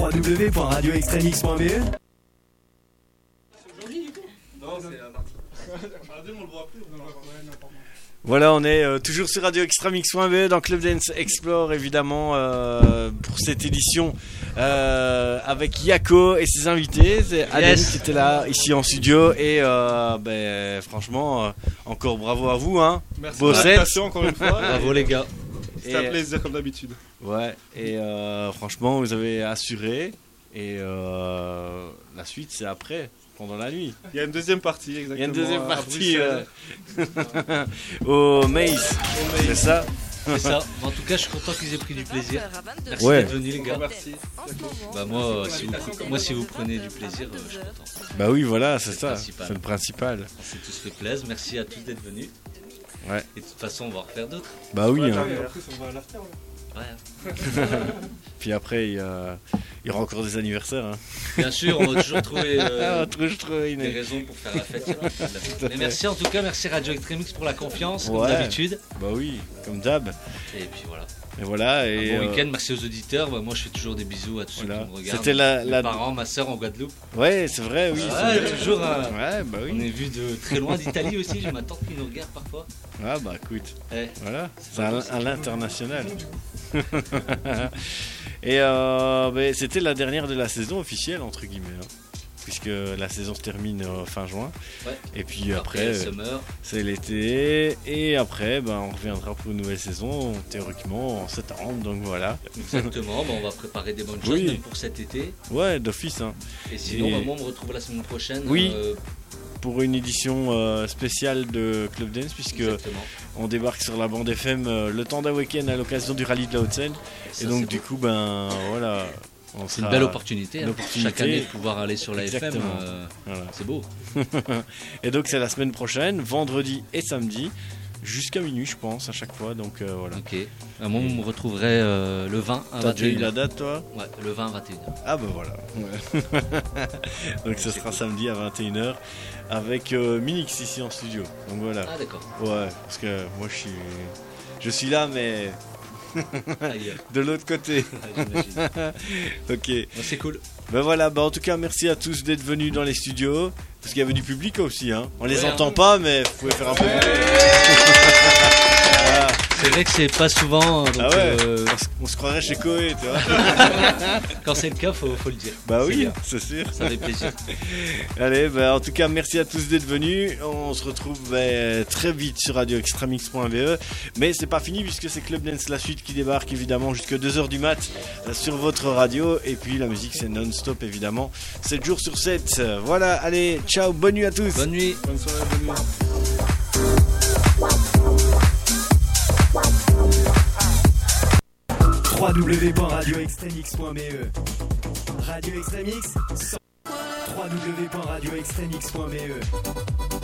www.radioextremix.be. C'est aujourd'hui du coup? Non, c'est un mardi. Mardi, on le voit plus. Voilà, on est toujours sur Radio Extremix.be dans Club Dance Explore, évidemment, pour cette édition avec Yako et ses invités. C'est Aden qui était là, ici en studio. Et franchement, encore bravo à vous. Hein. Merci Beau pour set. l'invitation encore une fois. Bravo les gars. C'était un plaisir comme d'habitude. Ouais, et franchement, vous avez assuré. Et la suite, c'est après. Pendant la nuit. Il y a une deuxième partie, exactement. Il y a une deuxième à partie Bruxelles. au Maze. C'est ça? C'est ça. En tout cas, je suis content qu'ils aient pris du plaisir. Merci Ouais. d'être venus les gars. Merci. Bah si vous prenez du plaisir, je suis content. Bah oui, voilà, c'est C'est ça. le principal. C'est le principal. C'est tout ce fait plaisir. Merci à tous d'être venus. Ouais. Et de toute façon, on va en refaire d'autres. Bah oui. Ouais, Hein. et après, on va à l'after. Ouais. Puis après, il y aura encore des anniversaires. Hein. Bien sûr, on va toujours trouver Une... des raisons pour faire la fête. Mais merci en tout cas, merci Radio Extremix pour la confiance, comme Ouais. d'habitude. Bah oui, comme d'hab. Et puis voilà. Et voilà. Un Et bon week-end, merci aux auditeurs. Bah, moi, je fais toujours des bisous à tous voilà. ceux qui me regardent. C'était Mes parents, ma soeur en Guadeloupe. Ouais, c'est vrai, oui. Ouais, toujours. Ouais, bah On oui. est vu de très loin d'Italie aussi. J'ai ma tante qui nous regarde parfois. Ah bah écoute, Eh, voilà, c'est à l'international. Et c'était la dernière de la saison officielle entre guillemets, hein, puisque la saison se termine fin juin. Ouais. Et puis après, Summer. c'est l'été. Et après, on reviendra pour une nouvelle saison, théoriquement en septembre. Donc voilà. Exactement. Bah, on va préparer des bonnes choses Oui. même pour cet été. Ouais, d'office. Hein. Et sinon, Et- bah, moi, on me retrouve la semaine prochaine. Oui. Pour une édition spéciale de Club Dance, puisque Exactement. on débarque sur la bande FM le temps d'un week-end à l'occasion du rallye de la Haute-Seine. Ça, Et donc c'est du coup, voilà. On C'est une sera- belle opportunité. une hein. opportunité. Chaque année de pouvoir aller sur la Exactement. FM. Voilà. C'est beau. Et donc c'est la semaine prochaine, vendredi et samedi, jusqu'à minuit je pense à chaque fois. Donc voilà. Ok. Moi, on me retrouverait le 20 à T'as déjà eu 21h. la date toi? Ouais, le 20 à 21h. Ah bah voilà. Ouais. Donc ce sera samedi à 21h avec Minix ici en studio. Donc voilà. Ah, d'accord. Ouais, parce que moi je suis là mais Ailleurs. de l'autre côté. Ah, j'imagine. Ok. Bon, c'est cool. Ben voilà, en tout cas merci à tous d'être venus dans les studios. Parce qu'il y avait du public aussi, hein. On les Ouais, entend hein. pas, mais vous pouvez faire un peu de bruit. Voilà. C'est vrai que c'est pas souvent. Donc, Ah ouais, on se croirait chez Koé, tu vois. quand c'est le cas, faut le dire. Bah C'est oui, bien. c'est sûr. Ça fait plaisir. Allez, en tout cas, merci à tous d'être venus. On se retrouve très vite sur radioextremix.be. Mais c'est pas fini puisque c'est Club Dance la suite qui débarque évidemment jusque 2h du mat sur votre radio. Et puis la musique c'est non-stop évidemment. 7 jours sur 7. Voilà, allez, ciao, bonne nuit à tous. Bonne nuit. Bonne soirée, bonne nuit. www.radioextremix.be. Radio Extremix. www.radioextremix.be.